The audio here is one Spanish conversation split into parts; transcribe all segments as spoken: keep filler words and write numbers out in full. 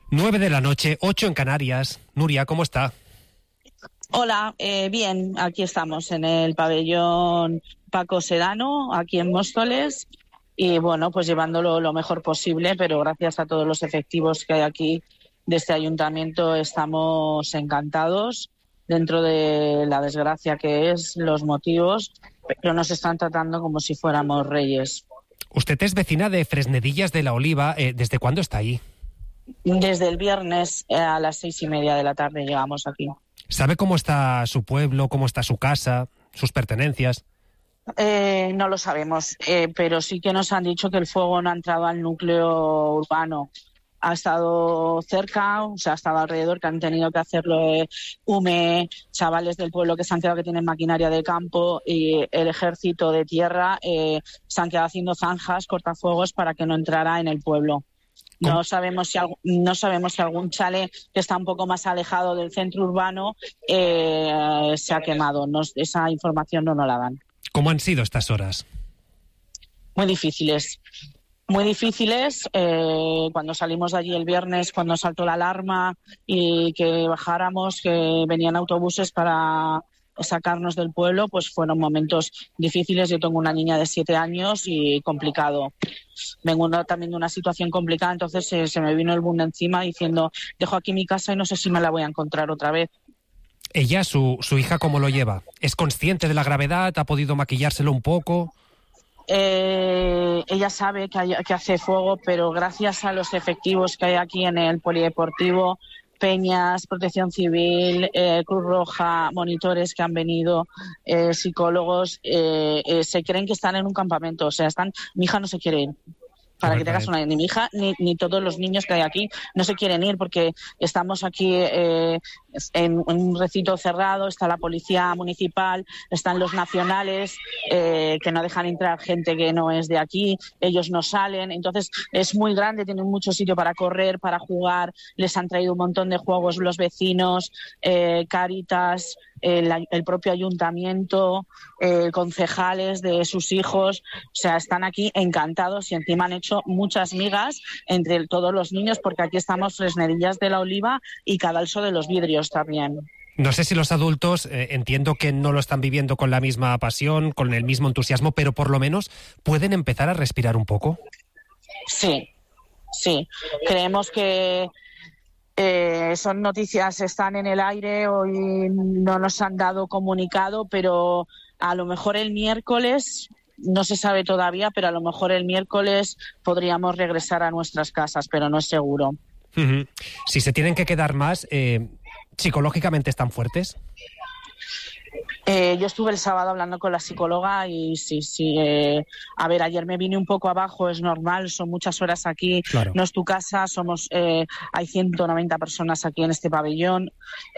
Nueve de la noche, ocho en Canarias. Nuria, ¿cómo está? Hola, eh, bien, aquí estamos en el pabellón Paco Sedano, aquí en Móstoles, y bueno, pues llevándolo lo mejor posible, pero gracias a todos los efectivos que hay aquí de este ayuntamiento estamos encantados, dentro de la desgracia que es, los motivos, pero nos están tratando como si fuéramos reyes. Usted es vecina de Fresnedillas de la Oliva. Eh, ¿Desde cuándo está ahí? Desde el viernes a las seis y media de la tarde llegamos aquí. ¿Sabe cómo está su pueblo, cómo está su casa, sus pertenencias? Eh, no lo sabemos, eh, pero sí que nos han dicho que el fuego no ha entrado al núcleo urbano. Ha estado cerca, o sea, ha estado alrededor, que han tenido que hacerlo eh, U M E, chavales del pueblo que se han quedado, que tienen maquinaria de campo, y el ejército de tierra eh, se han quedado haciendo zanjas, cortafuegos, para que no entrara en el pueblo. No sabemos si no sabemos si algún chalet que está un poco más alejado del centro urbano eh, se ha quemado. Nos, esa información no nos la dan. ¿Cómo han sido estas horas? Muy difíciles. Muy difíciles. Eh, cuando salimos de allí el viernes, cuando saltó la alarma y que bajáramos, que venían autobuses para sacarnos del pueblo, pues fueron momentos difíciles. Yo tengo una niña de siete años y complicado. Vengo también de una situación complicada, entonces eh, se me vino el mundo encima diciendo, dejo aquí mi casa y no sé si me la voy a encontrar otra vez. Ella, su, su hija, ¿cómo lo lleva? ¿Es consciente de la gravedad? ¿Ha podido maquillárselo un poco? Eh, ella sabe que, hay, que hace fuego, pero gracias a los efectivos que hay aquí en el polideportivo, Peñas, Protección Civil, eh, Cruz Roja, monitores que han venido, eh, psicólogos, eh, eh, se creen que están en un campamento. O sea, están. Mi hija no se quiere ir. Para que tengas una, ni mi hija ni, ni todos los niños que hay aquí no se quieren ir, porque estamos aquí eh, en, en un recinto cerrado, está la policía municipal, están los nacionales eh, que no dejan entrar gente que no es de aquí, ellos no salen, entonces es muy grande, tienen mucho sitio para correr, para jugar, les han traído un montón de juegos los vecinos, eh, Cáritas, el, el propio ayuntamiento, eh, concejales de sus hijos, o sea, están aquí encantados y encima han hecho muchas migas entre todos los niños, porque aquí estamos Fresnedillas de la Oliva y Cadalso de los Vidrios también. No sé si los adultos, eh, entiendo que no lo están viviendo con la misma pasión, con el mismo entusiasmo, pero por lo menos pueden empezar a respirar un poco. Sí, sí. Creemos que Eh, son noticias, están en el aire, hoy no nos han dado comunicado, pero a lo mejor el miércoles, no se sabe todavía, pero a lo mejor el miércoles podríamos regresar a nuestras casas, pero no es seguro. Uh-huh. Si se tienen que quedar más, eh, ¿psicológicamente están fuertes? Eh, yo estuve el sábado hablando con la psicóloga y sí, sí. Eh, a ver, ayer me vine un poco abajo, es normal, son muchas horas aquí, claro. No es tu casa, somos, eh, hay ciento noventa personas aquí en este pabellón.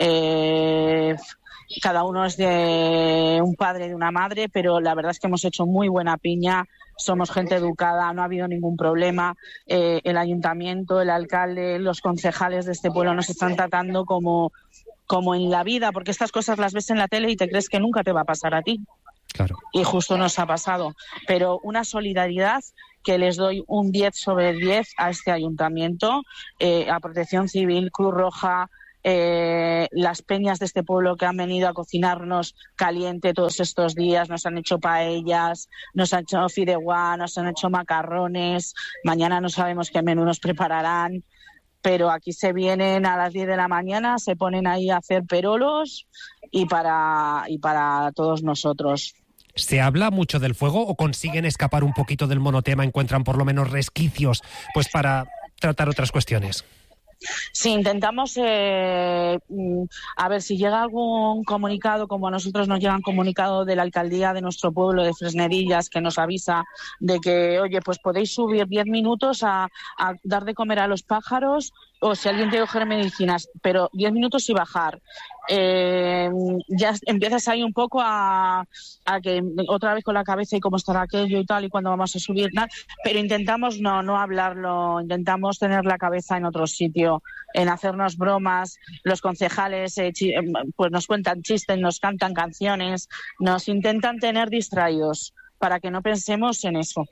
Eh, cada uno es de un padre, de una madre, pero la verdad es que hemos hecho muy buena piña. Somos gente educada, no ha habido ningún problema. Eh, el ayuntamiento, el alcalde, los concejales de este pueblo nos están tratando como, como en la vida, porque estas cosas las ves en la tele y te crees que nunca te va a pasar a ti. Claro. Y justo nos ha pasado. Pero una solidaridad que les doy un diez sobre diez a este ayuntamiento, eh, a Protección Civil, Cruz Roja, Eh, las peñas de este pueblo que han venido a cocinarnos caliente todos estos días, nos han hecho paellas, nos han hecho fideuá, nos han hecho macarrones, mañana no sabemos qué menú nos prepararán, pero aquí se vienen a las diez de la mañana, se ponen ahí a hacer perolos y para, y para todos nosotros. ¿Se habla mucho del fuego o consiguen escapar un poquito del monotema, encuentran por lo menos resquicios pues para tratar otras cuestiones? Sí, intentamos, eh, a ver, si llega algún comunicado, como a nosotros nos llega un comunicado de la alcaldía de nuestro pueblo de Fresnedillas que nos avisa de que, oye, pues podéis subir diez minutos a, a dar de comer a los pájaros, o si alguien tiene que coger medicinas, pero diez minutos y bajar. Eh, ya empiezas ahí un poco a, a que otra vez con la cabeza y cómo estará aquello y tal, y cuándo vamos a subir, tal, pero intentamos no, no hablarlo, intentamos tener la cabeza en otro sitio, en hacernos bromas. Los concejales eh, chi, pues nos cuentan chistes, nos cantan canciones, nos intentan tener distraídos para que no pensemos en eso.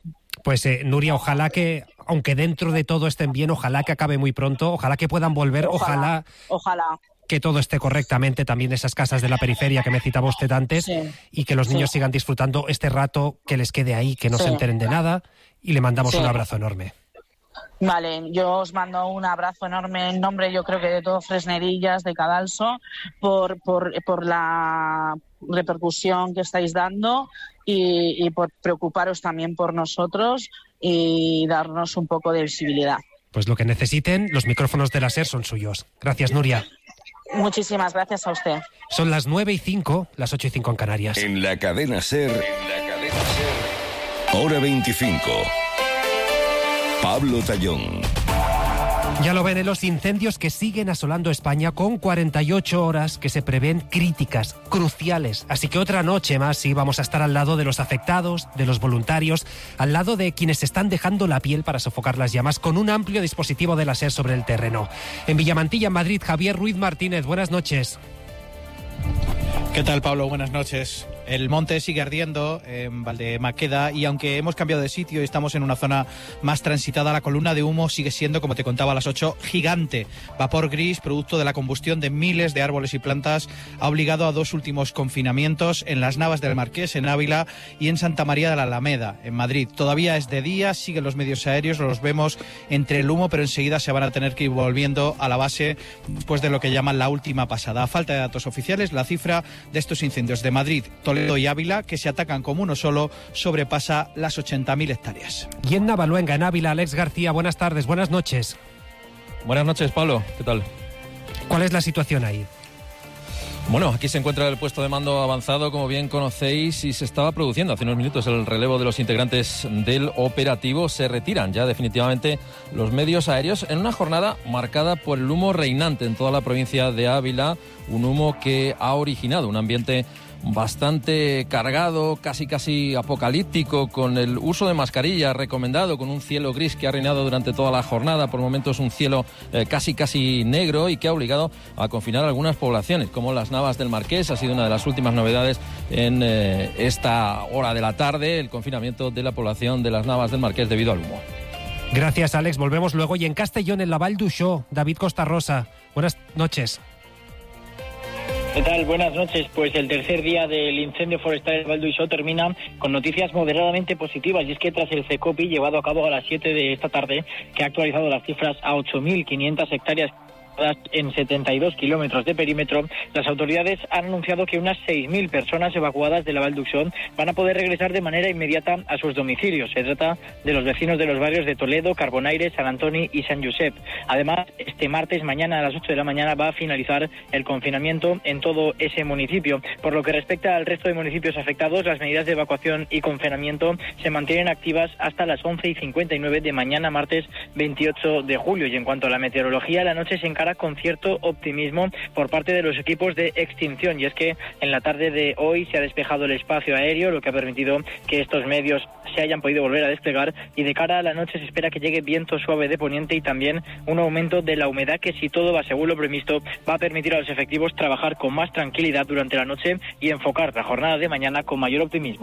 Pues eh, Nuria, ojalá que, aunque dentro de todo estén bien, ojalá que acabe muy pronto, ojalá que puedan volver, ojalá, ojalá, ojalá. que todo esté correctamente, también esas casas de la periferia que me citaba usted antes, sí, y que los niños sí. sigan disfrutando este rato, que les quede ahí, que no sí. se enteren de nada, y le mandamos sí. un abrazo enorme. Vale, yo os mando un abrazo enorme en nombre, yo creo que de todo Fresnedillas, de Cadalso, por, por, por la repercusión que estáis dando y, y por preocuparos también por nosotros y darnos un poco de visibilidad. Pues lo que necesiten, los micrófonos de la SER son suyos. Gracias, Nuria. Muchísimas gracias a usted. Son las nueve y cinco, las ocho y cinco en Canarias. En la cadena SER, en la cadena SER, hora veinticinco. Pablo Tallón. Ya lo ven en los incendios que siguen asolando España con cuarenta y ocho horas que se prevén críticas, cruciales. Así que otra noche más sí vamos a estar al lado de los afectados, de los voluntarios, al lado de quienes están dejando la piel para sofocar las llamas con un amplio dispositivo de la SER sobre el terreno. En Villamantilla, en Madrid, Javier Ruiz Martínez, buenas noches. ¿Qué tal, Pablo? Buenas noches. El monte sigue ardiendo en Valdemaqueda y aunque hemos cambiado de sitio y estamos en una zona más transitada, la columna de humo sigue siendo, como te contaba a las ocho, gigante. Vapor gris, producto de la combustión de miles de árboles y plantas, ha obligado a dos últimos confinamientos en las Navas del Marqués, en Ávila, y en Santa María de la Alameda, en Madrid. Todavía es de día, siguen los medios aéreos, los vemos entre el humo, pero enseguida se van a tener que ir volviendo a la base después de lo que llaman la última pasada. A falta de datos oficiales, la cifra de estos incendios de Madrid, Toledo y Ávila, que se atacan como uno solo, sobrepasa las ochenta mil hectáreas. Y en Navaluenga, en Ávila, Alex García, buenas tardes, buenas noches. Buenas noches, Pablo, ¿qué tal? ¿Cuál es la situación ahí? Bueno, aquí se encuentra el puesto de mando avanzado, como bien conocéis, y se estaba produciendo hace unos minutos el relevo de los integrantes del operativo. Se retiran ya definitivamente los medios aéreos en una jornada marcada por el humo reinante en toda la provincia de Ávila, un humo que ha originado un ambiente bastante cargado, casi casi apocalíptico, con el uso de mascarilla recomendado, con un cielo gris que ha reinado durante toda la jornada, por momentos un cielo eh, casi casi negro, y que ha obligado a confinar algunas poblaciones, como las Navas del Marqués. Ha sido una de las últimas novedades en eh, esta hora de la tarde, el confinamiento de la población de las Navas del Marqués debido al humo. Gracias, Alex. Volvemos luego. Y en Castellón, en la Val d'Uixó, David Costa Rosa. Buenas noches. ¿Qué tal? Buenas noches. Pues el tercer día del incendio forestal en Val d'Uixó termina con noticias moderadamente positivas, y es que tras el CECOPI llevado a cabo a las siete de esta tarde, que ha actualizado las cifras a ocho mil quinientas hectáreas en setenta y dos kilómetros de perímetro, las autoridades han anunciado que unas seis mil personas evacuadas de la Val d'Uixó van a poder regresar de manera inmediata a sus domicilios. Se trata de los vecinos de los barrios de Toledo, Carbonaire, San Antoni y San Josep. Además, este martes, mañana a las ocho de la mañana, va a finalizar el confinamiento en todo ese municipio. Por lo que respecta al resto de municipios afectados, las medidas de evacuación y confinamiento se mantienen activas hasta las once y cincuenta y nueve de mañana, martes veintiocho de julio. Y en cuanto a la meteorología, la noche se encara con cierto optimismo por parte de los equipos de extinción, y es que en la tarde de hoy se ha despejado el espacio aéreo, lo que ha permitido que estos medios se hayan podido volver a desplegar, y de cara a la noche se espera que llegue viento suave de poniente y también un aumento de la humedad que, si todo va según lo previsto, va a permitir a los efectivos trabajar con más tranquilidad durante la noche y enfocar la jornada de mañana con mayor optimismo.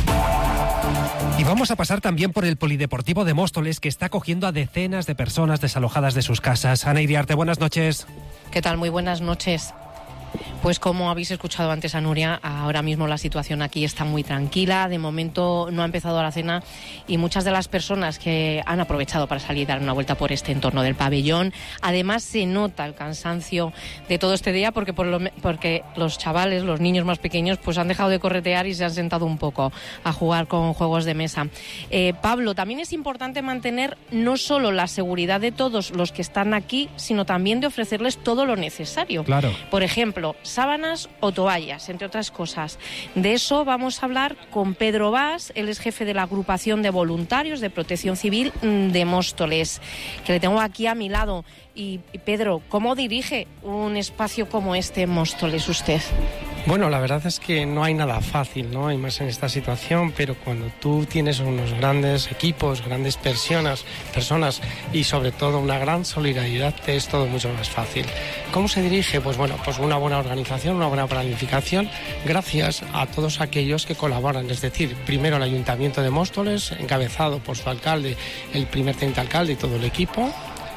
Y vamos a pasar también por el Polideportivo de Móstoles, que está acogiendo a decenas de personas desalojadas de sus casas. Ana Iriarte, buenas noches. ¿Qué tal? Muy buenas noches. Pues como habéis escuchado antes a Nuria, ahora mismo la situación aquí está muy tranquila. De momento no ha empezado la cena y muchas de las personas que han aprovechado para salir y dar una vuelta por este entorno del pabellón. Además se nota el cansancio de todo este día porque, por lo, porque los chavales, los niños más pequeños, pues han dejado de corretear y se han sentado un poco a jugar con juegos de mesa. Eh, Pablo, también es importante mantener no solo la seguridad de todos los que están aquí, sino también de ofrecerles todo lo necesario. Claro. Por ejemplo, sábanas o toallas, entre otras cosas. De eso vamos a hablar con Pedro Bas, él es jefe de la agrupación de voluntarios de Protección Civil de Móstoles, que le tengo aquí a mi lado. Y, y Pedro, ¿cómo dirige un espacio como este en Móstoles usted? Bueno, la verdad es que no hay nada fácil, ¿no? Hay más en esta situación, pero cuando tú tienes unos grandes equipos, grandes personas, personas y sobre todo una gran solidaridad, te es todo mucho más fácil. ¿Cómo se dirige? Pues bueno, pues una buena organización, una buena planificación, gracias a todos aquellos que colaboran. Es decir, primero el Ayuntamiento de Móstoles, encabezado por su alcalde, el primer teniente alcalde y todo el equipo.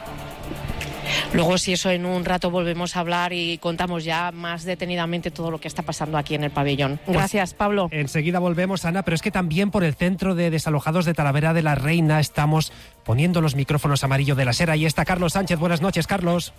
Luego, si eso, en un rato volvemos a hablar y contamos ya más detenidamente todo lo que está pasando aquí en el pabellón. Gracias, Pablo. Pues enseguida volvemos, Ana, pero es que también por el centro de desalojados de Talavera de la Reina estamos poniendo los micrófonos amarillo de la Sera. Ahí está Carlos Sánchez. Buenas noches, Carlos.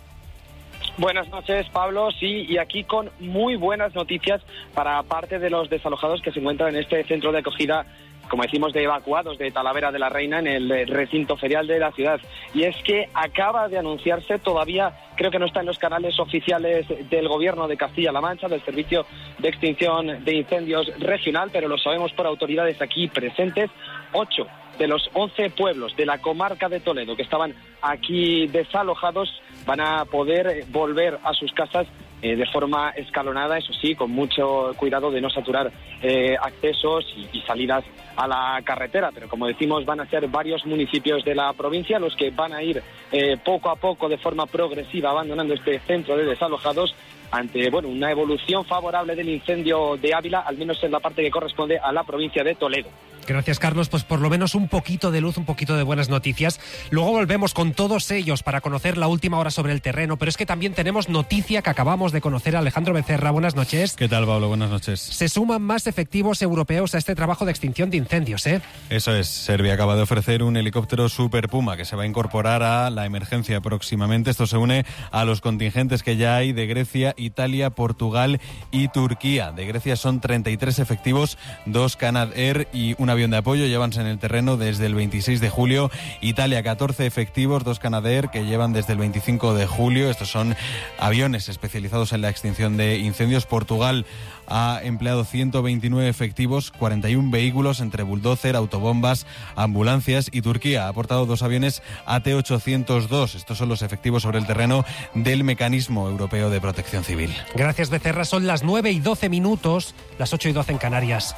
Buenas noches, Pablo. Sí, y aquí con muy buenas noticias para parte de los desalojados que se encuentran en este centro de acogida, como decimos, de evacuados de Talavera de la Reina, en el recinto ferial de la ciudad. Y es que acaba de anunciarse, todavía creo que no está en los canales oficiales del Gobierno de Castilla-La Mancha, del Servicio de Extinción de Incendios Regional, pero lo sabemos por autoridades aquí presentes, ocho de los once pueblos de la comarca de Toledo que estaban aquí desalojados van a poder volver a sus casas Eh, de forma escalonada, eso sí, con mucho cuidado de no saturar eh, accesos y, y salidas a la carretera. Pero como decimos, van a ser varios municipios de la provincia los que van a ir eh, poco a poco, de forma progresiva, abandonando este centro de desalojados ante bueno una evolución favorable del incendio de Ávila, al menos en la parte que corresponde a la provincia de Toledo. Gracias, Carlos. Pues por lo menos un poquito de luz, un poquito de buenas noticias. Luego volvemos con todos ellos para conocer la última hora sobre el terreno, pero es que también tenemos noticia que acabamos de conocer. Alejandro Becerra, buenas noches. ¿Qué tal, Pablo? Buenas noches. Se suman más efectivos europeos a este trabajo de extinción de incendios, ¿eh? Eso es. Serbia acaba de ofrecer un helicóptero Super Puma que se va a incorporar a la emergencia próximamente. Esto se une a los contingentes que ya hay de Grecia, Italia, Portugal y Turquía. De Grecia son treinta y tres efectivos, dos Canadair y un avión de apoyo. Llévanse en el terreno desde el veintiséis de julio. Italia, catorce efectivos, dos Canadair que llevan desde el veinticinco de julio. Estos son aviones especializados en la extinción de incendios. Portugal ha empleado ciento veintinueve efectivos, cuarenta y uno vehículos entre bulldozer, autobombas, ambulancias, y Turquía ha aportado dos aviones A T ochocientos dos. Estos son los efectivos sobre el terreno del Mecanismo Europeo de Protección Civil. Gracias, Becerra. Son las nueve y doce minutos, las ocho y doce en Canarias.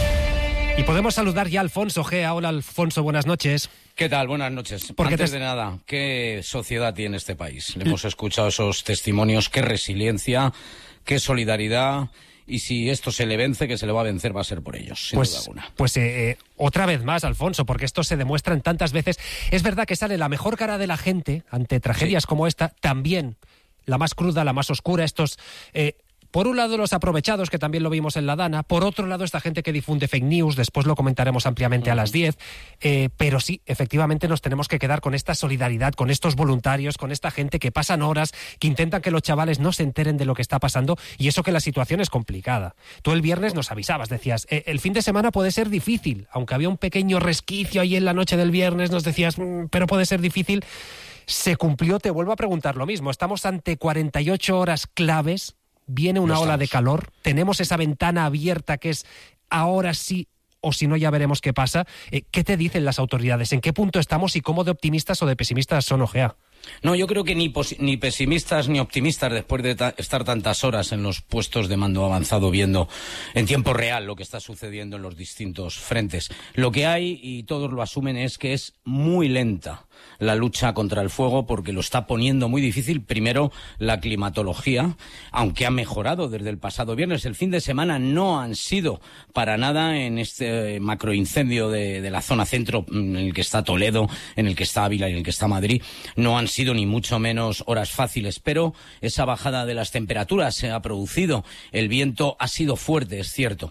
Y podemos saludar ya a Alfonso Gea. Hola, Alfonso, buenas noches. ¿Qué tal? Buenas noches. Antes te... de nada, ¿qué sociedad tiene este país? Le hemos escuchado esos testimonios, qué resiliencia, qué solidaridad, y si esto se le vence, que se le va a vencer, va a ser por ellos, sin pues, duda alguna. Pues eh, eh, otra vez más, Alfonso, porque esto se demuestra tantas veces. Es verdad que sale la mejor cara de la gente ante tragedias sí. como esta, también la más cruda, la más oscura, estos... Eh, Por un lado, los aprovechados, que también lo vimos en la Dana. Por otro lado, esta gente que difunde fake news. Después lo comentaremos ampliamente a las diez. Eh, pero sí, efectivamente nos tenemos que quedar con esta solidaridad, con estos voluntarios, con esta gente que pasan horas, que intentan que los chavales no se enteren de lo que está pasando. Y eso que la situación es complicada. Tú el viernes nos avisabas, decías, eh, el fin de semana puede ser difícil. Aunque había un pequeño resquicio ahí en la noche del viernes, nos decías, mmm, pero puede ser difícil. Se cumplió, te vuelvo a preguntar lo mismo. Estamos ante cuarenta y ocho horas claves. Viene una ola de calor, tenemos esa ventana abierta que es ahora sí o si no ya veremos qué pasa. Eh, ¿Qué te dicen las autoridades? ¿En qué punto estamos y cómo de optimistas o de pesimistas son, Ojea? No, yo creo que ni, ni pesimistas ni optimistas, después de ta estar tantas horas en los puestos de mando avanzado viendo en tiempo real lo que está sucediendo en los distintos frentes. Lo que hay, y todos lo asumen, es que es muy lenta la lucha contra el fuego, porque lo está poniendo muy difícil. Primero, la climatología, aunque ha mejorado desde el pasado viernes. El fin de semana no han sido para nada en este macroincendio de, de la zona centro, en el que está Toledo, en el que está Ávila y en el que está Madrid. No han sido ni mucho menos horas fáciles, pero esa bajada de las temperaturas se ha producido. El viento ha sido fuerte, es cierto,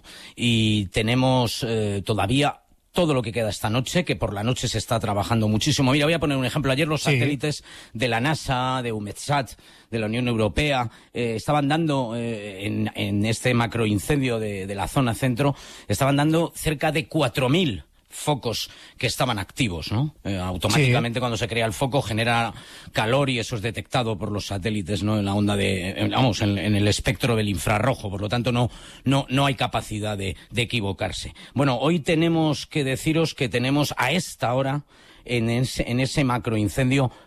y tenemos eh, todavía todo lo que queda esta noche, que por la noche se está trabajando muchísimo. Mira, voy a poner un ejemplo. Ayer los sí. satélites de la NASA, de UMETSAT, de la Unión Europea, eh, estaban dando, eh, en, en este macroincendio de, de la zona centro, estaban dando cerca de cuatro mil focos que estaban activos, ¿no? Eh, automáticamente sí. Cuando se crea el foco genera calor y eso es detectado por los satélites, ¿no? En la onda de, en, vamos, en, en el espectro del infrarrojo, por lo tanto no, no, no hay capacidad de, de equivocarse. Bueno, hoy tenemos que deciros que tenemos a esta hora en ese, en ese macroincendio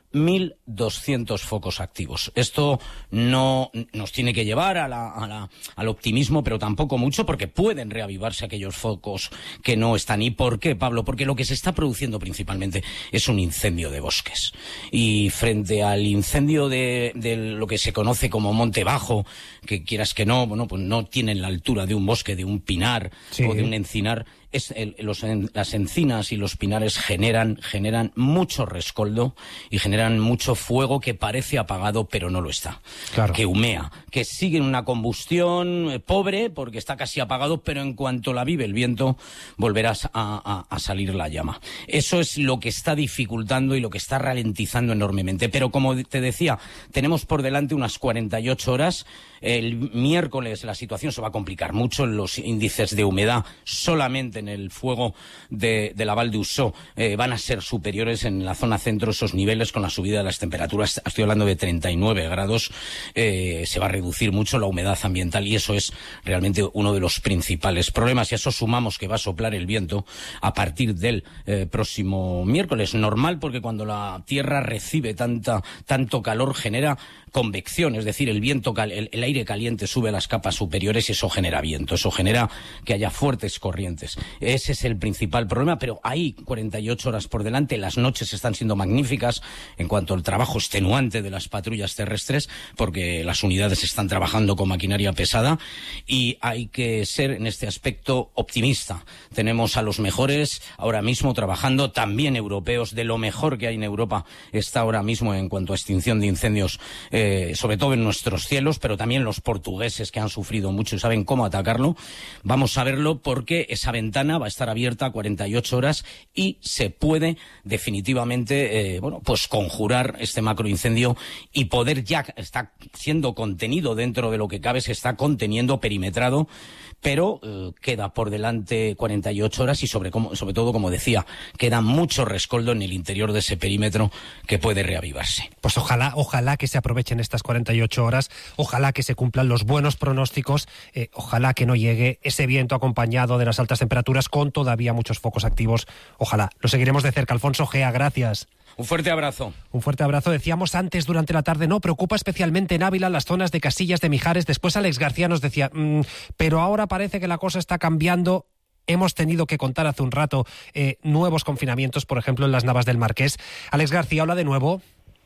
mil doscientos focos activos. Esto no nos tiene que llevar a la, a la, al optimismo, pero tampoco mucho, porque pueden reavivarse aquellos focos que no están. ¿Y por qué, Pablo? Porque lo que se está produciendo principalmente es un incendio de bosques. Y frente al incendio de, de lo que se conoce como Monte Bajo, que quieras que no, bueno, pues no tienen la altura de un bosque, de un pinar sí. o de un encinar. Es el, los, las encinas y los pinares generan, generan mucho rescoldo y generan mucho fuego que parece apagado, pero no lo está. Claro. Que humea, que sigue en una combustión eh, pobre, porque está casi apagado, pero en cuanto la vive el viento, volverás a, a, a salir la llama. Eso es lo que está dificultando y lo que está ralentizando enormemente. Pero como te decía, tenemos por delante unas cuarenta y ocho horas. El miércoles la situación se va a complicar mucho. Los índices de humedad solamente en el fuego de, de la Val d'Ussó eh, van a ser superiores en la zona centro. Esos niveles con la subida de las temperaturas, estoy hablando de treinta y nueve grados, eh, se va a reducir mucho la humedad ambiental y eso es realmente uno de los principales problemas. Y a eso sumamos que va a soplar el viento a partir del eh, próximo miércoles. Normal, porque cuando la Tierra recibe tanta, tanto calor genera convección, es decir, el viento, el, el aire caliente sube a las capas superiores y eso genera viento, eso genera que haya fuertes corrientes. Ese es el principal problema, pero hay cuarenta y ocho horas por delante. Las noches están siendo magníficas en cuanto al trabajo extenuante de las patrullas terrestres, porque las unidades están trabajando con maquinaria pesada y hay que ser en este aspecto optimista. Tenemos a los mejores ahora mismo trabajando, también europeos, de lo mejor que hay en Europa está ahora mismo en cuanto a extinción de incendios, eh, sobre todo en nuestros cielos, pero también los portugueses, que han sufrido mucho y saben cómo atacarlo. Vamos a verlo, porque esa ventana va a estar abierta cuarenta y ocho horas y se puede definitivamente eh, bueno, pues conjurar este macroincendio y poder, ya está siendo contenido dentro de lo que cabe, se está conteniendo, perimetrado, pero eh, queda por delante cuarenta y ocho horas y sobre, como, sobre todo, como decía, queda mucho rescoldo en el interior de ese perímetro que puede reavivarse. Pues ojalá, ojalá que se aprovechen estas cuarenta y ocho horas, ojalá que se cumplan los buenos pronósticos, eh, ojalá que no llegue ese viento acompañado de las altas temperaturas con todavía muchos focos activos. Ojalá. Lo seguiremos de cerca. Alfonso Gea, gracias. Un fuerte abrazo. Un fuerte abrazo. Decíamos antes, durante la tarde, no, preocupa especialmente en Ávila las zonas de Casillas, de Mijares. Después Alex García nos decía, mmm, pero ahora parece que la cosa está cambiando. Hemos tenido que contar hace un rato eh, nuevos confinamientos, por ejemplo, en las Navas del Marqués. Alex García, hola de nuevo.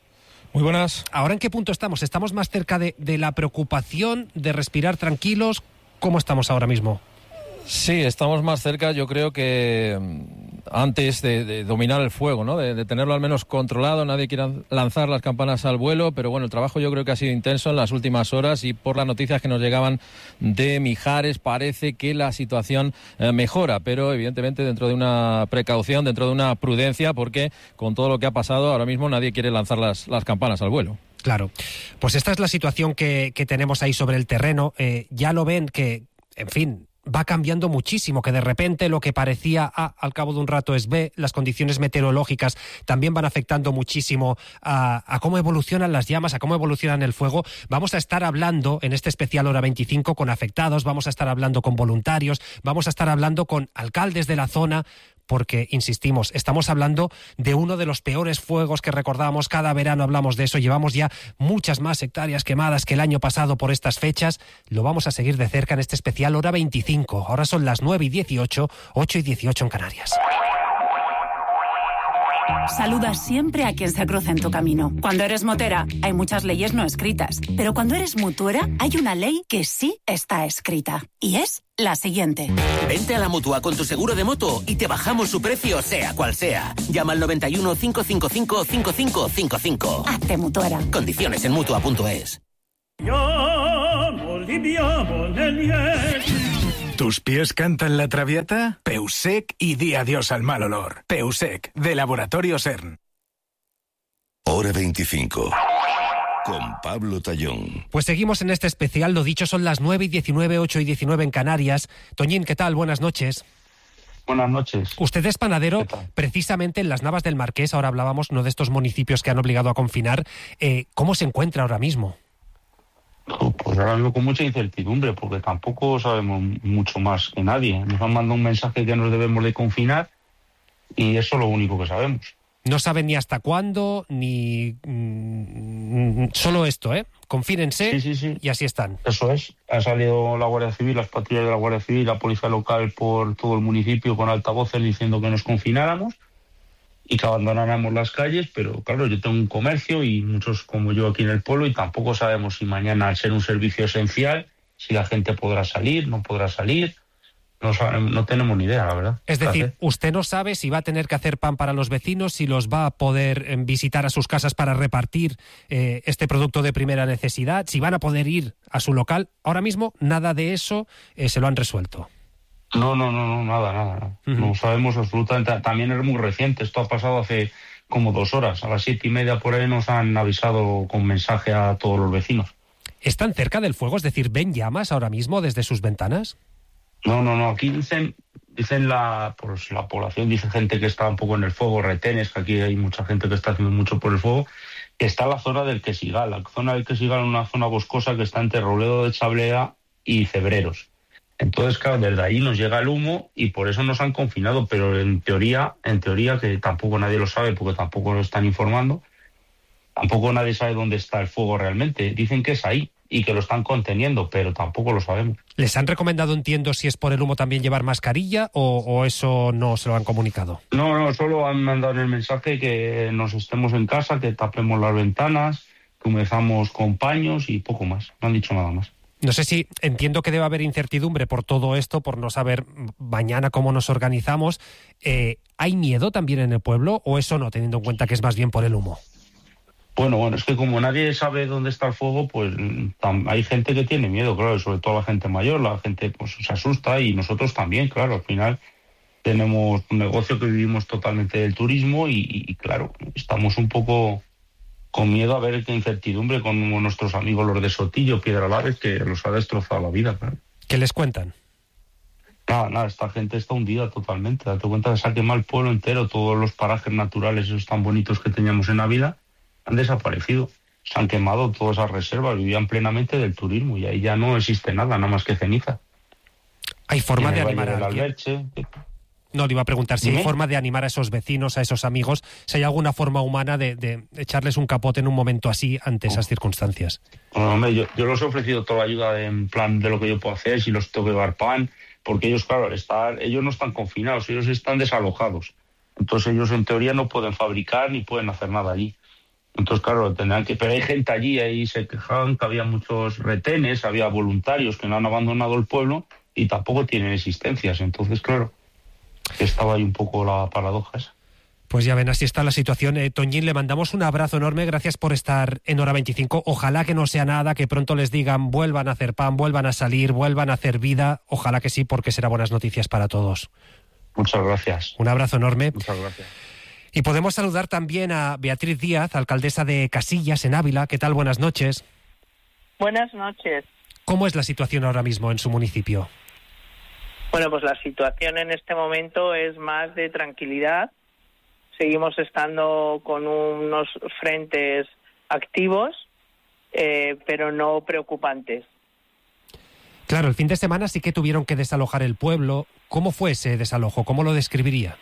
Muy buenas. ¿Ahora en qué punto estamos? ¿Estamos más cerca de, de la preocupación, de respirar tranquilos? ¿Cómo estamos ahora mismo? Sí, estamos más cerca, yo creo que antes de, de dominar el fuego, ¿no? De, de tenerlo al menos controlado. Nadie quiere lanzar las campanas al vuelo, pero bueno, el trabajo yo creo que ha sido intenso en las últimas horas y por las noticias que nos llegaban de Mijares parece que la situación eh, mejora, pero evidentemente dentro de una precaución, dentro de una prudencia, porque con todo lo que ha pasado ahora mismo nadie quiere lanzar las, las campanas al vuelo. Claro, pues esta es la situación que, que tenemos ahí sobre el terreno. Eh, ya lo ven que, en fin, va cambiando muchísimo, que de repente lo que parecía A al cabo de un rato es B. Las condiciones meteorológicas también van afectando muchísimo a, a cómo evolucionan las llamas, a cómo evolucionan el fuego. Vamos a estar hablando en este especial Hora veinticinco con afectados, vamos a estar hablando con voluntarios, vamos a estar hablando con alcaldes de la zona, porque, insistimos, estamos hablando de uno de los peores fuegos que recordamos. Cada verano hablamos de eso. Llevamos ya muchas más hectáreas quemadas que el año pasado por estas fechas. Lo vamos a seguir de cerca en este especial Hora veinticinco. Ahora son las nueve y dieciocho, ocho y dieciocho en Canarias. Saluda siempre a quien se cruza en tu camino. Cuando eres motera, hay muchas leyes no escritas. Pero cuando eres mutuera, hay una ley que sí está escrita. Y es la siguiente. Vente a la Mutua con tu seguro de moto y te bajamos su precio, sea cual sea. Llama al noventa y uno, cinco cinco cinco, cinco cinco cinco cinco. Hazte mutuera. Condiciones en mutua punto es. ¿Tus pies cantan la traviata? Peusec y di adiós al mal olor. Peusec, de Laboratorio CERN. Hora veinticinco. Con Pablo Tallón. Pues seguimos en este especial. Lo dicho, son las nueve y diecinueve, ocho y diecinueve en Canarias. Toñín, ¿qué tal? Buenas noches. Buenas noches. Usted es panadero precisamente en las Navas del Marqués. Ahora hablábamos, ¿no?, de estos municipios que han obligado a confinar. Eh, ¿Cómo se encuentra ahora mismo? Pues ahora mismo con mucha incertidumbre, porque tampoco sabemos mucho más que nadie. Nos han mandado un mensaje que nos debemos de confinar y eso es lo único que sabemos. No saben ni hasta cuándo, ni mm, solo esto, ¿eh? Confínense, sí, sí, sí. Y así están. Eso es. Ha salido la Guardia Civil, las patrullas de la Guardia Civil, la policía local por todo el municipio con altavoces diciendo que nos confináramos y que abandonáramos las calles, pero claro, yo tengo un comercio y muchos como yo aquí en el pueblo y tampoco sabemos si mañana, al ser un servicio esencial, si la gente podrá salir, no podrá salir. No, sabemos, no tenemos ni idea, la verdad. Es decir, usted no sabe si va a tener que hacer pan para los vecinos, si los va a poder eh, visitar a sus casas para repartir eh, este producto de primera necesidad, si van a poder ir a su local. Ahora mismo nada de eso eh, se lo han resuelto. No, no, no, no nada, nada. nada. Uh-huh. No sabemos absolutamente. También es muy reciente. Esto ha pasado hace como dos horas. A las siete y media por ahí nos han avisado con mensaje a todos los vecinos. ¿Están cerca del fuego? Es decir, ¿ven llamas ahora mismo desde sus ventanas? No, no, no. Aquí dicen, dicen la, pues la población, dice gente que está un poco en el fuego, retenes, que aquí hay mucha gente que está haciendo mucho por el fuego, que está la zona del Quesigal. La zona del Quesigal es una zona boscosa que está entre Robledo de Chablea y Cebreros. Entonces, claro, desde ahí nos llega el humo y por eso nos han confinado, pero en teoría, en teoría, que tampoco nadie lo sabe porque tampoco lo están informando, tampoco nadie sabe dónde está el fuego realmente. Dicen que es ahí y que lo están conteniendo, pero tampoco lo sabemos. ¿Les han recomendado, entiendo, si es por el humo también llevar mascarilla o, o eso no se lo han comunicado? No, no, solo han mandado el mensaje que nos estemos en casa, que tapemos las ventanas, que humezamos con paños y poco más. No han dicho nada más. No sé si entiendo que debe haber incertidumbre por todo esto, por no saber mañana cómo nos organizamos. Eh, ¿Hay miedo también en el pueblo o eso no, teniendo en cuenta que es más bien por el humo? Bueno, bueno, es que como nadie sabe dónde está el fuego, pues tam- hay gente que tiene miedo, claro, sobre todo la gente mayor, la gente pues se asusta y nosotros también, claro, al final tenemos un negocio que vivimos totalmente del turismo y, y, y claro, estamos un poco con miedo a ver qué incertidumbre con nuestros amigos los de Sotillo, Piedralares, que los ha destrozado la vida, claro. ¿Qué les cuentan? Nada, nada, esta gente está hundida totalmente, date cuenta que se ha quemado el pueblo entero, todos los parajes naturales, esos tan bonitos que teníamos en Ávila, han desaparecido, se han quemado todas esas reservas, vivían plenamente del turismo y ahí ya no existe nada, nada más que ceniza. ¿Hay forma de animar a alguien? Alberche, No, le iba a preguntar si ¿Dime? hay forma de animar a esos vecinos, a esos amigos, si hay alguna forma humana de, de echarles un capote en un momento así ante esas circunstancias. Bueno, hombre, yo, yo les he ofrecido toda la ayuda en plan de lo que yo puedo hacer, si los tengo que dar pan, porque ellos, claro, al estar, ellos no están confinados, ellos están desalojados. Entonces ellos en teoría no pueden fabricar ni pueden hacer nada allí. Entonces, claro, tendrán que... Pero hay gente allí, ahí se quejaban que había muchos retenes, había voluntarios que no han abandonado el pueblo y tampoco tienen existencias. Entonces, claro, estaba ahí un poco la paradoja esa. Pues ya ven, así está la situación. Eh, Toñín, le mandamos un abrazo enorme, gracias por estar en Hora veinticinco. Ojalá que no sea nada, que pronto les digan vuelvan a hacer pan, vuelvan a salir, vuelvan a hacer vida. Ojalá que sí, porque será buenas noticias para todos. Muchas gracias. Un abrazo enorme. Muchas gracias. Y podemos saludar también a Beatriz Díaz, alcaldesa de Casillas, en Ávila. ¿Qué tal? Buenas noches. Buenas noches. ¿Cómo es la situación ahora mismo en su municipio? Bueno, pues la situación en este momento es más de tranquilidad. Seguimos estando con unos frentes activos, eh, pero no preocupantes. Claro, el fin de semana sí que tuvieron que desalojar el pueblo. ¿Cómo fue ese desalojo? ¿Cómo lo describiría?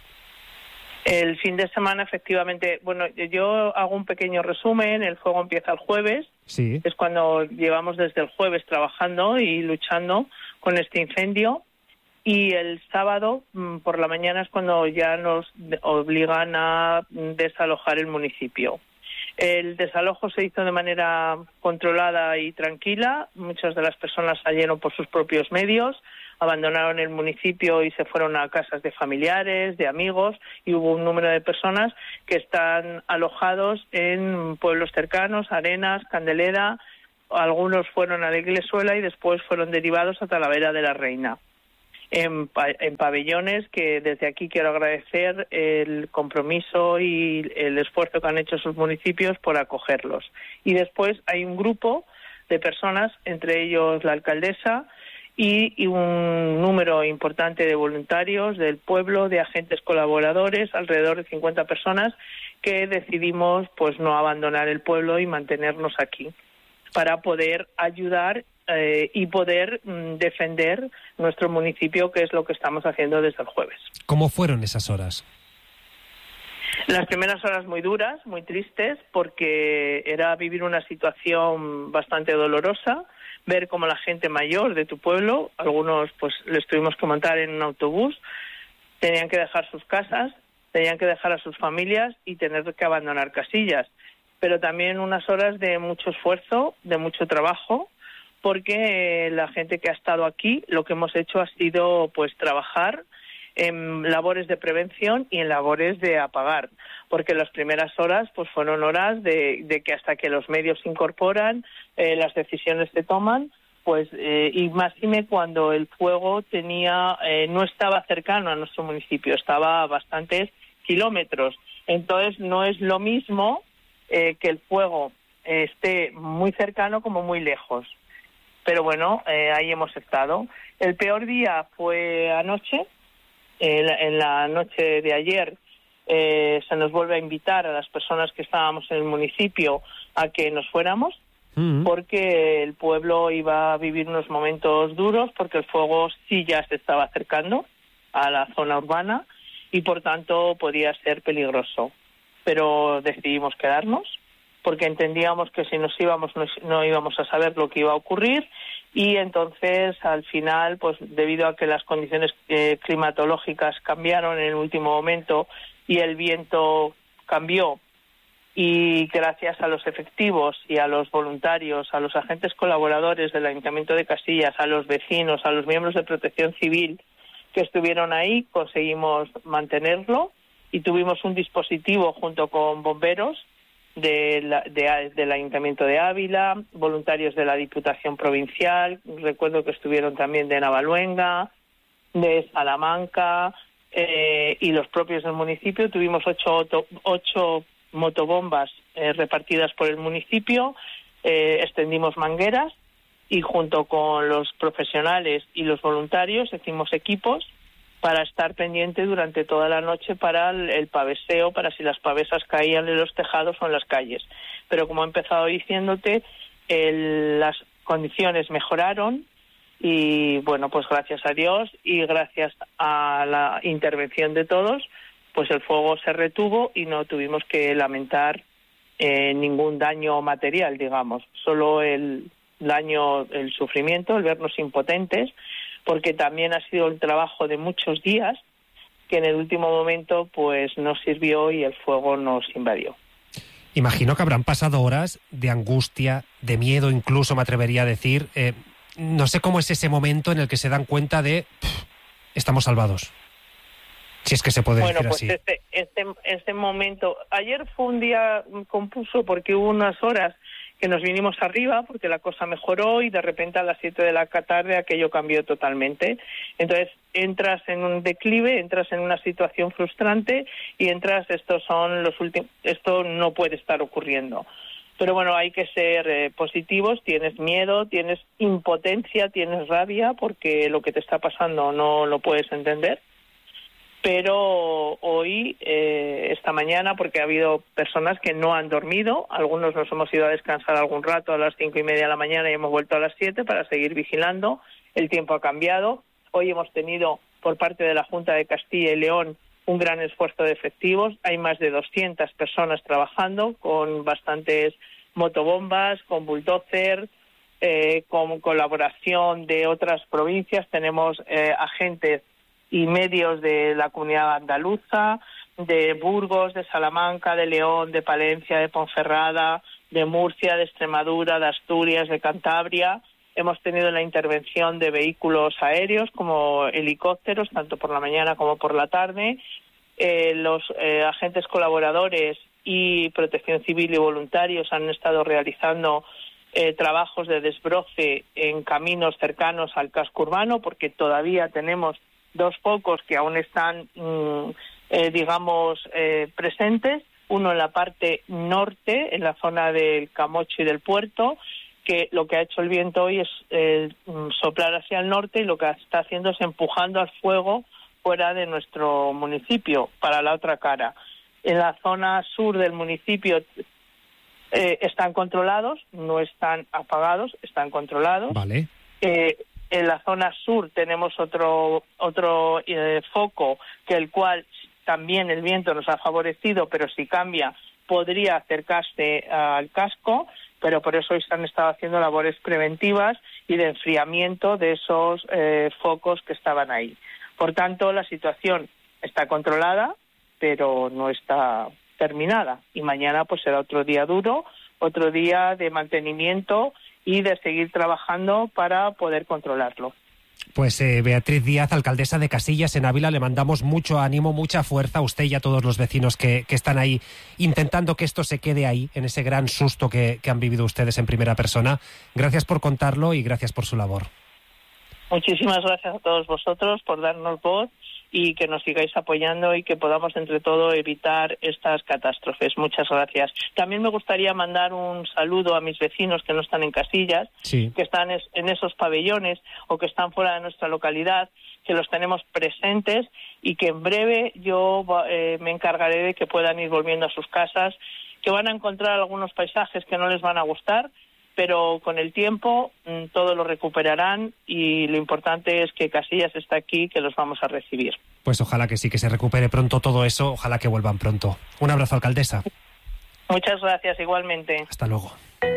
El fin de semana, efectivamente, bueno, yo hago un pequeño resumen. El fuego empieza el jueves. Sí. Es cuando llevamos desde el jueves trabajando y luchando con este incendio. Y el sábado por la mañana es cuando ya nos obligan a desalojar el municipio. El desalojo se hizo de manera controlada y tranquila. Muchas de las personas salieron por sus propios medios, abandonaron el municipio y se fueron a casas de familiares, de amigos, y hubo un número de personas que están alojados en pueblos cercanos, Arenas, Candelera. Algunos fueron a la Iglesuela y después fueron derivados a Talavera de la Reina. En, en pabellones que desde aquí quiero agradecer el compromiso y el esfuerzo que han hecho sus municipios por acogerlos. Y después hay un grupo de personas, entre ellos la alcaldesa y, y un número importante de voluntarios del pueblo, de agentes colaboradores, alrededor de cincuenta personas, que decidimos pues no abandonar el pueblo y mantenernos aquí para poder ayudar Eh, y poder mm, defender nuestro municipio, que es lo que estamos haciendo desde el jueves. ¿Cómo fueron esas horas? Las primeras horas muy duras, muy tristes, porque era vivir una situación bastante dolorosa, ver cómo la gente mayor de tu pueblo, algunos pues les tuvimos que montar en un autobús, tenían que dejar sus casas, tenían que dejar a sus familias y tener que abandonar casillas. Pero también unas horas de mucho esfuerzo, de mucho trabajo, porque la gente que ha estado aquí, lo que hemos hecho ha sido pues trabajar en labores de prevención y en labores de apagar, porque las primeras horas pues fueron horas de, de que hasta que los medios se incorporan, eh, las decisiones se toman, pues eh, y más dime cuando el fuego tenía eh, no estaba cercano a nuestro municipio, estaba a bastantes kilómetros. Entonces no es lo mismo eh, que el fuego eh, esté muy cercano como muy lejos. Pero bueno, eh, ahí hemos estado. El peor día fue anoche. En la, en la noche de ayer eh, se nos vuelve a invitar a las personas que estábamos en el municipio a que nos fuéramos, uh-huh. porque el pueblo iba a vivir unos momentos duros, porque el fuego sí ya se estaba acercando a la zona urbana y por tanto podía ser peligroso. Pero decidimos quedarnos porque entendíamos que si nos íbamos no, no íbamos a saber lo que iba a ocurrir. Y entonces, al final, pues debido a que las condiciones eh, climatológicas cambiaron en el último momento y el viento cambió, y gracias a los efectivos y a los voluntarios, a los agentes colaboradores del Ayuntamiento de Casillas, a los vecinos, a los miembros de Protección Civil que estuvieron ahí, conseguimos mantenerlo y tuvimos un dispositivo junto con bomberos De la, de, del Ayuntamiento de Ávila, voluntarios de la Diputación Provincial, recuerdo que estuvieron también de Navaluenga, de Salamanca eh, y los propios del municipio. Tuvimos ocho, ocho, ocho motobombas eh, repartidas por el municipio, eh, extendimos mangueras y junto con los profesionales y los voluntarios hicimos equipos para estar pendiente durante toda la noche para el, el paveseo, para si las pavesas caían en los tejados o en las calles. Pero como he empezado diciéndote, el, las condiciones mejoraron y, bueno, pues gracias a Dios y gracias a la intervención de todos, pues el fuego se retuvo y no tuvimos que lamentar eh, ningún daño material, digamos. Solo el daño, el sufrimiento, el vernos impotentes, porque también ha sido el trabajo de muchos días que en el último momento pues nos sirvió y el fuego nos invadió. Imagino que habrán pasado horas de angustia, de miedo incluso, me atrevería a decir. Eh, no sé cómo es ese momento en el que se dan cuenta de pff, estamos salvados. Si es que se puede bueno, decir pues así. Este, este, este momento, ayer fue un día confuso porque hubo unas horas que nos vinimos arriba porque la cosa mejoró y de repente a las siete de la tarde aquello cambió totalmente. Entonces entras en un declive, entras en una situación frustrante y entras, estos son los últimos, esto no puede estar ocurriendo. Pero bueno, hay que ser eh, positivos, tienes miedo, tienes impotencia, tienes rabia porque lo que te está pasando no lo puedes entender. Pero hoy, eh, esta mañana, porque ha habido personas que no han dormido, algunos nos hemos ido a descansar algún rato a las cinco y media de la mañana y hemos vuelto a las siete para seguir vigilando. El tiempo ha cambiado. Hoy hemos tenido por parte de la Junta de Castilla y León un gran esfuerzo de efectivos. Hay más de doscientas personas trabajando con bastantes motobombas, con bulldozer, eh, con colaboración de otras provincias. Tenemos eh, agentes y medios de la comunidad andaluza, de Burgos, de Salamanca, de León, de Palencia, de Ponferrada, de Murcia, de Extremadura, de Asturias, de Cantabria. Hemos tenido la intervención de vehículos aéreos como helicópteros, tanto por la mañana como por la tarde. Eh, los eh, agentes colaboradores y Protección Civil y voluntarios han estado realizando eh, trabajos de desbroce en caminos cercanos al casco urbano, porque todavía tenemos dos focos que aún están, mm, eh, digamos, eh, presentes. Uno en la parte norte, en la zona del Camocho y del puerto, que lo que ha hecho el viento hoy es eh, soplar hacia el norte y lo que está haciendo es empujando al fuego fuera de nuestro municipio, para la otra cara. En la zona sur del municipio eh, están controlados, no están apagados, están controlados. Vale. Eh, En la zona sur tenemos otro otro eh, foco que el cual también el viento nos ha favorecido, pero si cambia podría acercarse al casco, pero por eso hoy se han estado haciendo labores preventivas y de enfriamiento de esos eh, focos que estaban ahí. Por tanto, la situación está controlada, pero no está terminada. Y mañana pues será otro día duro, otro día de mantenimiento y de seguir trabajando para poder controlarlo. Pues eh, Beatriz Díaz, alcaldesa de Casillas en Ávila, le mandamos mucho ánimo, mucha fuerza a usted y a todos los vecinos que, que están ahí intentando que esto se quede ahí, en ese gran susto que, que han vivido ustedes en primera persona. Gracias por contarlo y gracias por su labor. Muchísimas gracias a todos vosotros por darnos voz y que nos sigáis apoyando y que podamos entre todo evitar estas catástrofes. Muchas gracias. También me gustaría mandar un saludo a mis vecinos que no están en Casillas, sí. que están en esos pabellones o que están fuera de nuestra localidad, que los tenemos presentes y que en breve yo eh, me encargaré de que puedan ir volviendo a sus casas, que van a encontrar algunos paisajes que no les van a gustar, pero con el tiempo mmm, todo lo recuperarán y lo importante es que Casillas está aquí, que los vamos a recibir. Pues ojalá que sí, que se recupere pronto todo eso, ojalá que vuelvan pronto. Un abrazo, alcaldesa. Muchas gracias, igualmente. Hasta luego.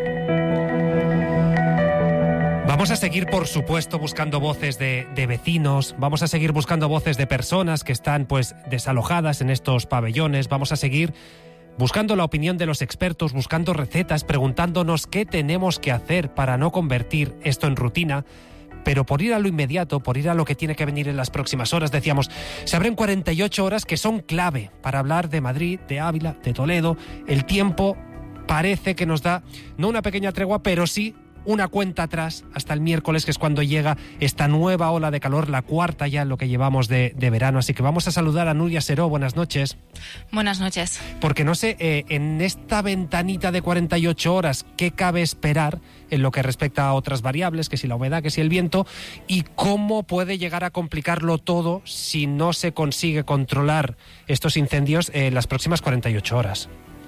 Vamos a seguir, por supuesto, buscando voces de, de vecinos, vamos a seguir buscando voces de personas que están pues desalojadas en estos pabellones, vamos a seguir buscando la opinión de los expertos, buscando recetas, preguntándonos qué tenemos que hacer para no convertir esto en rutina. Pero por ir a lo inmediato, por ir a lo que tiene que venir en las próximas horas, decíamos, se abren cuarenta y ocho horas que son clave para hablar de Madrid, de Ávila, de Toledo. El tiempo parece que nos da, no una pequeña tregua, pero sí una cuenta atrás hasta el miércoles, que es cuando llega esta nueva ola de calor, la cuarta ya en lo que llevamos de, de verano. Así que vamos a saludar a Nuria Seró. Buenas noches. Buenas noches. Porque no sé, eh, en esta ventanita de cuarenta y ocho horas, ¿qué cabe esperar en lo que respecta a otras variables, que si la humedad, que si el viento, y cómo puede llegar a complicarlo todo si no se consigue controlar estos incendios en las próximas cuarenta y ocho horas?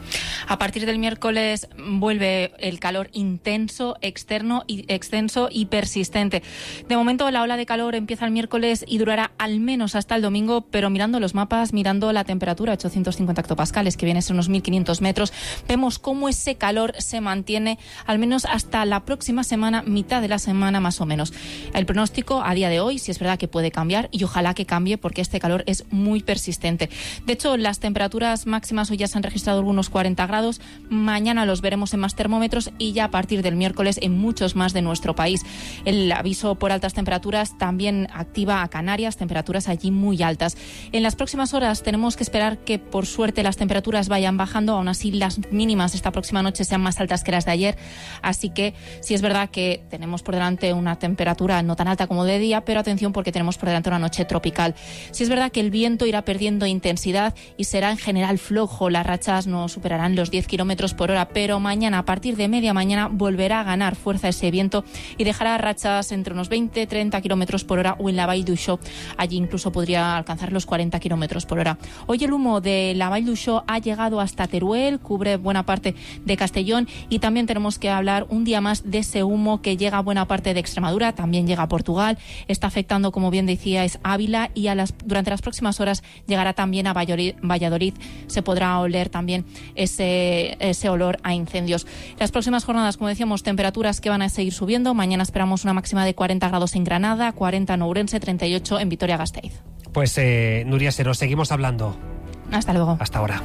A partir del miércoles vuelve el calor intenso, externo y extenso y persistente. De momento la ola de calor empieza el miércoles y durará al menos hasta el domingo, pero mirando los mapas, mirando la temperatura, ochocientos cincuenta hectopascales, que viene a ser unos mil quinientos metros, vemos cómo ese calor se mantiene al menos hasta la próxima semana, mitad de la semana más o menos. El pronóstico a día de hoy, si es verdad que puede cambiar, y ojalá que cambie, porque este calor es muy persistente. De hecho, las temperaturas máximas hoy ya se han registrado algunos cuarenta grados, mañana los veremos en más termómetros y ya a partir del miércoles en muchos más de nuestro país. El aviso por altas temperaturas también activa a Canarias, temperaturas allí muy altas. En las próximas horas tenemos que esperar que por suerte las temperaturas vayan bajando, aún así las mínimas esta próxima noche sean más altas que las de ayer, así que sí es verdad que tenemos por delante una temperatura no tan alta como de día, pero atención porque tenemos por delante una noche tropical. Sí es verdad que el viento irá perdiendo intensidad y será en general flojo, las rachas no superarán los diez kilómetros por hora, pero mañana, a partir de media mañana, volverá a ganar fuerza ese viento y dejará rachas entre unos veinte, treinta kilómetros por hora, o en la Vall d'Uixó, allí incluso podría alcanzar los cuarenta kilómetros por hora. Hoy el humo de la Vall d'Uixó ha llegado hasta Teruel, cubre buena parte de Castellón, y también tenemos que hablar un día más de ese humo que llega a buena parte de Extremadura, también llega a Portugal, está afectando, como bien decíais, Ávila, y a las, durante las próximas horas llegará también a Valladolid, Valladolid. Se podrá oler también ese ese olor a incendios. Las próximas jornadas, como decíamos, temperaturas que van a seguir subiendo. Mañana esperamos una máxima de cuarenta grados en Granada, cuarenta en Ourense, treinta y ocho en Vitoria-Gasteiz. Pues eh, Nuria Seró, seguimos hablando. Hasta luego. Hasta ahora.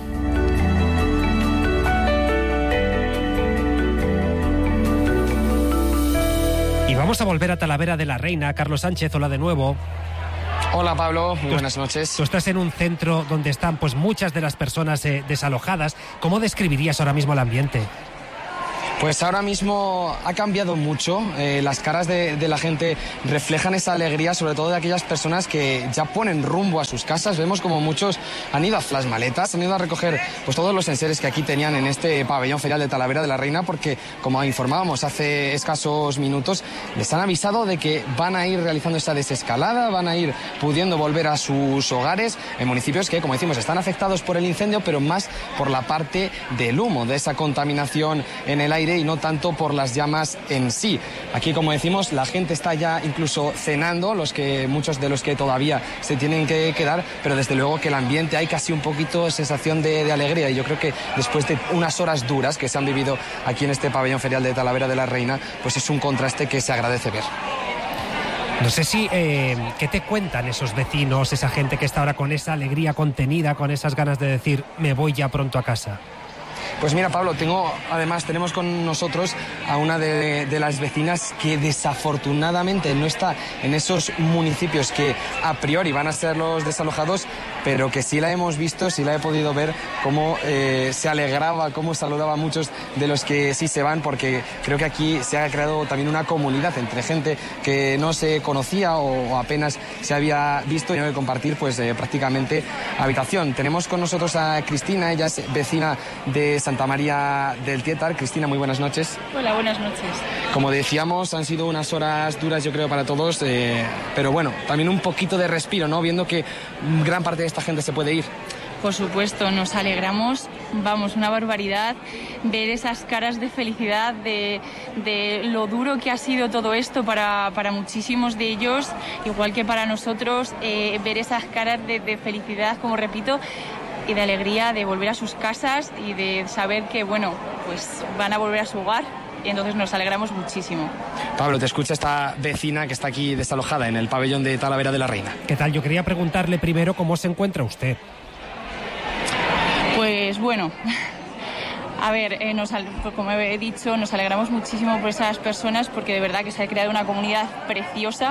Y vamos a volver a Talavera de la Reina. Carlos Sánchez, hola de nuevo. Hola Pablo, muy buenas noches. Tú estás en un centro donde están pues muchas de las personas eh, desalojadas. ¿Cómo describirías ahora mismo el ambiente? Pues ahora mismo ha cambiado mucho, eh, las caras de, de la gente reflejan esa alegría, sobre todo de aquellas personas que ya ponen rumbo a sus casas. Vemos como muchos han ido a las maletas, han ido a recoger pues todos los enseres que aquí tenían en este pabellón ferial de Talavera de la Reina, porque como informábamos hace escasos minutos, les han avisado de que van a ir realizando esta desescalada, van a ir pudiendo volver a sus hogares en municipios que, como decimos, están afectados por el incendio, pero más por la parte del humo, de esa contaminación en el aire aire y no tanto por las llamas en sí. Aquí, como decimos, la gente está ya incluso cenando, los que, muchos de los que todavía se tienen que quedar, pero desde luego que el ambiente hay casi un poquito sensación de, de alegría, y yo creo que después de unas horas duras que se han vivido aquí en este pabellón ferial de Talavera de la Reina, pues es un contraste que se agradece ver. No sé si, eh, ¿qué te cuentan esos vecinos, esa gente que está ahora con esa alegría contenida, con esas ganas de decir, me voy ya pronto a casa? Pues mira, Pablo, tengo, además tenemos con nosotros a una de, de las vecinas que desafortunadamente no está en esos municipios que a priori van a ser los desalojados, pero que sí la hemos visto, sí la he podido ver cómo eh, se alegraba, cómo saludaba a muchos de los que sí se van, porque creo que aquí se ha creado también una comunidad entre gente que no se conocía o, o apenas se había visto, y no de compartir pues eh, prácticamente habitación. Tenemos con nosotros a Cristina, ella es vecina de Santa María del Tietar. Cristina, muy buenas noches. Hola, buenas noches. Como decíamos, han sido unas horas duras, yo creo, para todos, eh, pero bueno, también un poquito de respiro, ¿no? Viendo que gran parte de esta gente se puede ir. Por supuesto, nos alegramos, vamos, una barbaridad, ver esas caras de felicidad, de, de lo duro que ha sido todo esto para, para muchísimos de ellos, igual que para nosotros, eh, ver esas caras de, de felicidad, como repito, y de alegría de volver a sus casas y de saber que, bueno, pues van a volver a su hogar. Y entonces nos alegramos muchísimo. Pablo, te escucha esta vecina que está aquí desalojada en el pabellón de Talavera de la Reina. ¿Qué tal? Yo quería preguntarle primero cómo se encuentra usted. Pues bueno, a ver, eh, nos, como he dicho, nos alegramos muchísimo por esas personas, porque de verdad que se ha creado una comunidad preciosa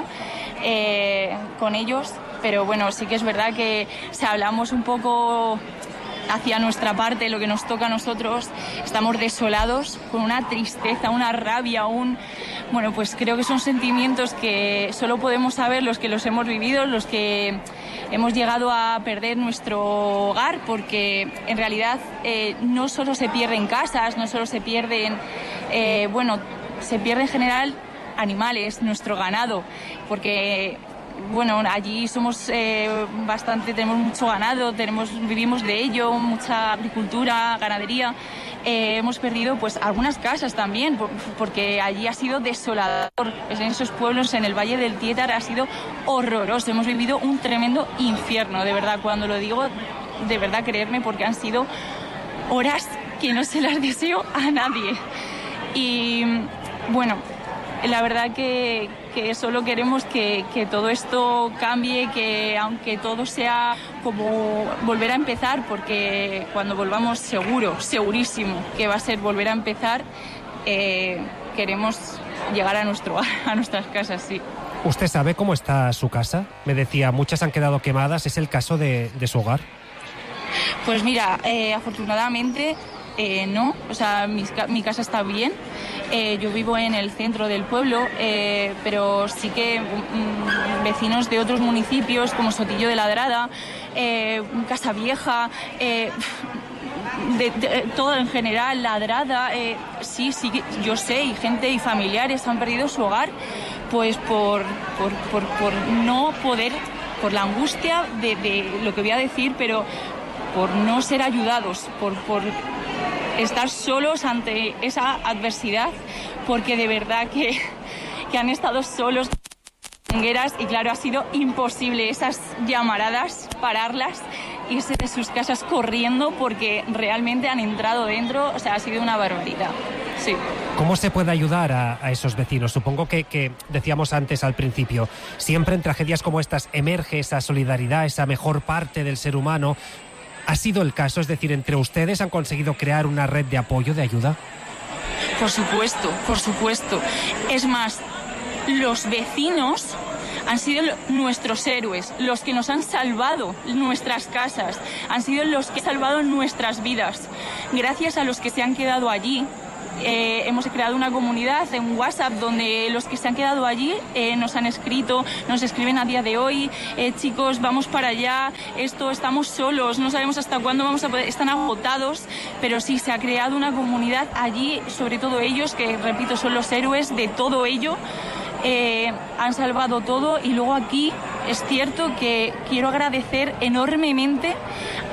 eh, con ellos, pero bueno, sí que es verdad que si hablamos un poco hacia nuestra parte, lo que nos toca a nosotros, estamos desolados, con una tristeza, una rabia, un... Bueno, pues creo que son sentimientos que solo podemos saber los que los hemos vivido, los que hemos llegado a perder nuestro hogar, porque en realidad eh, no solo se pierden casas, no solo se pierden, eh, bueno, se pierde en general animales, nuestro ganado, porque... Bueno, allí somos eh, bastante, tenemos mucho ganado, tenemos, vivimos de ello, mucha agricultura, ganadería. Eh, hemos perdido pues algunas casas también, por, porque allí ha sido desolador. En esos pueblos, en el Valle del Tietar, ha sido horroroso. Hemos vivido un tremendo infierno, de verdad. Cuando lo digo, de verdad, creerme, porque han sido horas que no se las deseo a nadie. Y bueno, la verdad que, que solo queremos que, que todo esto cambie, que aunque todo sea como volver a empezar, porque cuando volvamos seguro, segurísimo que va a ser volver a empezar, eh, queremos llegar a, nuestro, a nuestras casas, sí. ¿Usted sabe cómo está su casa? Me decía, muchas han quedado quemadas. ¿Es el caso de, de su hogar? Pues mira, eh, afortunadamente eh, no, o sea, mi, mi casa está bien. Eh, yo vivo en el centro del pueblo, eh, pero sí que mm, vecinos de otros municipios como Sotillo de Ladrada, eh, Casa Vieja, eh, de, de, todo en general, Ladrada, eh, sí, sí, yo sé, y gente y familiares han perdido su hogar pues por, por, por, por no poder, por la angustia de, de lo que voy a decir, pero por no ser ayudados, por... por estar solos ante esa adversidad, porque de verdad que, que han estado solos y claro, ha sido imposible esas llamaradas, pararlas, irse de sus casas corriendo, porque realmente han entrado dentro, o sea, ha sido una barbaridad. Sí. ¿Cómo se puede ayudar a, a esos vecinos? Supongo que, que decíamos antes al principio, siempre en tragedias como estas emerge esa solidaridad, esa mejor parte del ser humano. ¿Ha sido el caso? Es decir, ¿entre ustedes han conseguido crear una red de apoyo, de ayuda? Por supuesto, por supuesto. Es más, los vecinos han sido nuestros héroes, los que nos han salvado nuestras casas, han sido los que han salvado nuestras vidas. Gracias a los que se han quedado allí, Eh, hemos creado una comunidad en WhatsApp donde los que se han quedado allí eh, nos han escrito, nos escriben a día de hoy, eh, chicos, vamos para allá, esto, estamos solos, no sabemos hasta cuándo vamos a poder, están agotados, pero sí, se ha creado una comunidad allí, sobre todo ellos, que repito, son los héroes de todo ello. Eh, han salvado todo. Y luego aquí es cierto que quiero agradecer enormemente a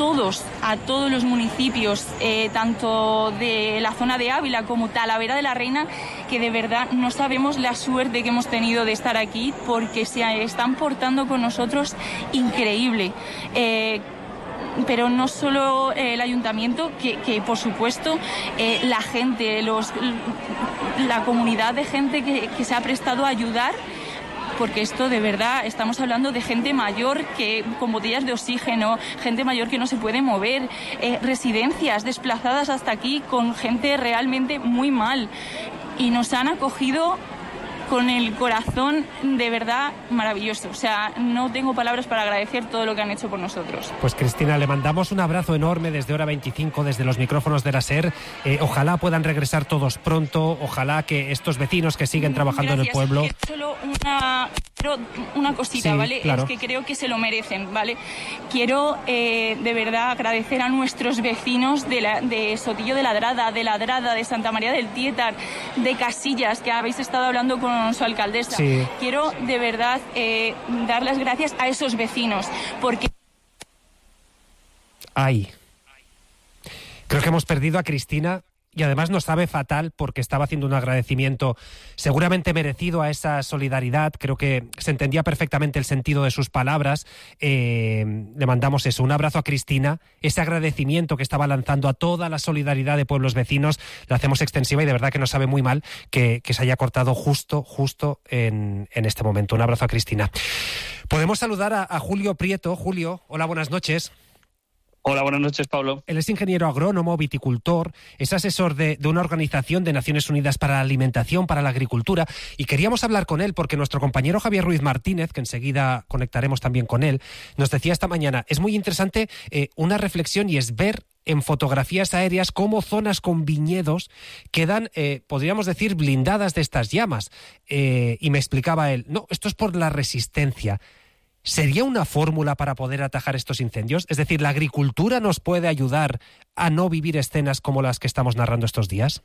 todos, a todos los municipios, eh, tanto de la zona de Ávila como Talavera de la Reina, que de verdad no sabemos la suerte que hemos tenido de estar aquí, porque se están portando con nosotros increíble. Eh, pero no solo eh, el ayuntamiento, que, que por supuesto eh, la gente, los, la comunidad de gente que, que se ha prestado a ayudar, porque esto de verdad estamos hablando de gente mayor que con botellas de oxígeno, gente mayor que no se puede mover, eh, residencias desplazadas hasta aquí con gente realmente muy mal, y nos han acogido con el corazón de verdad maravilloso. O sea, no tengo palabras para agradecer todo lo que han hecho por nosotros. Pues Cristina, le mandamos un abrazo enorme desde Hora veinticinco, desde los micrófonos de la SER. Eh, ojalá puedan regresar todos pronto, ojalá que estos vecinos que siguen trabajando Gracias. en el pueblo... Eh, solo una, una cosita, sí, ¿vale? claro. Es que creo que se lo merecen, ¿vale? Quiero eh, de verdad agradecer a nuestros vecinos de, la, de Sotillo de Ladrada, de Ladrada, de Santa María del Tietar, de Casillas, que habéis estado hablando con su alcaldesa. Sí. Quiero de verdad eh, dar las gracias a esos vecinos, porque... Ay. Creo que hemos perdido a Cristina, y además nos sabe fatal porque estaba haciendo un agradecimiento seguramente merecido a esa solidaridad. Creo que se entendía perfectamente el sentido de sus palabras. Eh, le mandamos eso, un abrazo a Cristina, ese agradecimiento que estaba lanzando a toda la solidaridad de pueblos vecinos, la hacemos extensiva, y de verdad que nos sabe muy mal que, que se haya cortado justo, justo en, en este momento. Un abrazo a Cristina. Podemos saludar a, a Julio Prieto. Julio, hola, buenas noches. Hola, buenas noches, Pablo. Él es ingeniero agrónomo, viticultor, es asesor de, de una organización de Naciones Unidas para la Alimentación, para la Agricultura, y queríamos hablar con él porque nuestro compañero Javier Ruiz Martínez, que enseguida conectaremos también con él, nos decía esta mañana, es muy interesante eh, una reflexión, y es ver en fotografías aéreas cómo zonas con viñedos quedan, eh, podríamos decir, blindadas de estas llamas. Eh, y me explicaba él, no, esto es por la resistencia. ¿Sería una fórmula para poder atajar estos incendios? Es decir, ¿la agricultura nos puede ayudar a no vivir escenas como las que estamos narrando estos días?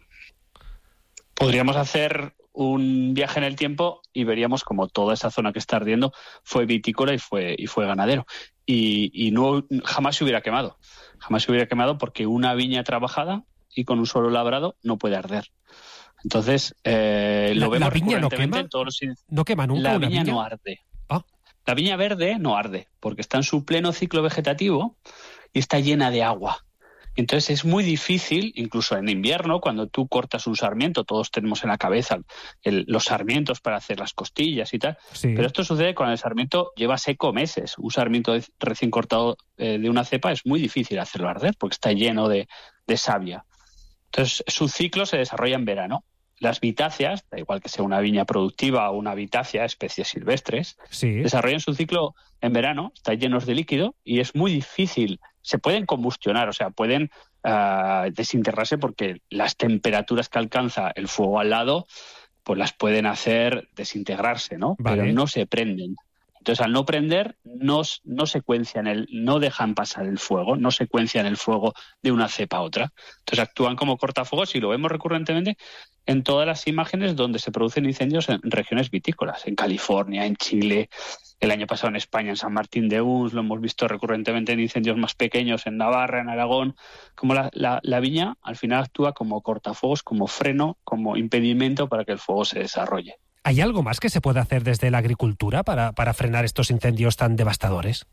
Podríamos hacer un viaje en el tiempo y veríamos como toda esa zona que está ardiendo fue vitícola y fue, y fue ganadero. Y, y no, jamás se hubiera quemado. Jamás se hubiera quemado porque una viña trabajada y con un suelo labrado no puede arder. Entonces, eh, ¿La, lo vemos ¿la viña no quema? en todos los... ¿No quema nunca La una viña, viña? no arde. Ah. La viña verde no arde, porque está en su pleno ciclo vegetativo y está llena de agua. Entonces es muy difícil, incluso en invierno, cuando tú cortas un sarmiento, todos tenemos en la cabeza el, los sarmientos para hacer las costillas y tal, sí. Pero esto sucede cuando el sarmiento lleva seco meses. Un sarmiento de, recién cortado eh, de una cepa es muy difícil hacerlo arder, porque está lleno de, de savia. Entonces su ciclo se desarrolla en verano. Las vitáceas, da igual que sea una viña productiva o una vitácea, especies silvestres, sí. desarrollan su ciclo en verano, están llenos de líquido y es muy difícil. Se pueden combustionar, o sea, pueden uh, desintegrarse porque las temperaturas que alcanza el fuego al lado pues las pueden hacer desintegrarse, ¿no? Vale. Pero no se prenden. Entonces, al no prender, no, no secuencian el, no dejan pasar el fuego, no secuencian el fuego de una cepa a otra. Entonces, actúan como cortafuegos y lo vemos recurrentemente en todas las imágenes donde se producen incendios en regiones vitícolas, en California, en Chile, el año pasado en España, en San Martín de Uns, lo hemos visto recurrentemente en incendios más pequeños, en Navarra, en Aragón, como la, la, la viña al final actúa como cortafuegos, como freno, como impedimento para que el fuego se desarrolle. ¿Hay algo más que se puede hacer desde la agricultura para, para frenar estos incendios tan devastadores?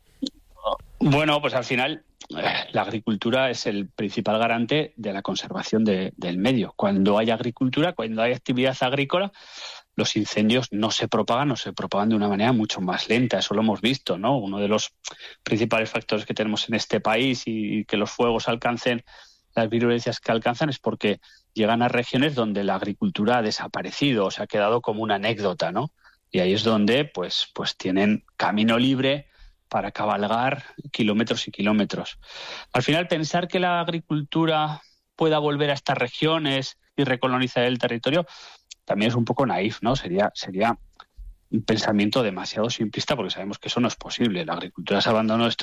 Bueno, pues al final eh, la agricultura es el principal garante de la conservación de, del medio. Cuando hay agricultura, cuando hay actividad agrícola, los incendios no se propagan o se propagan de una manera mucho más lenta. Eso lo hemos visto, ¿no? Uno de los principales factores que tenemos en este país y, y que los fuegos alcancen las virulencias que alcanzan es porque llegan a regiones donde la agricultura ha desaparecido, o se ha quedado como una anécdota, ¿no? Y ahí es donde pues, pues tienen camino libre para cabalgar kilómetros y kilómetros. Al final, pensar que la agricultura pueda volver a estas regiones y recolonizar el territorio también es un poco naif, ¿no? Sería, sería un pensamiento demasiado simplista porque sabemos que eso no es posible. La agricultura se abandonó estos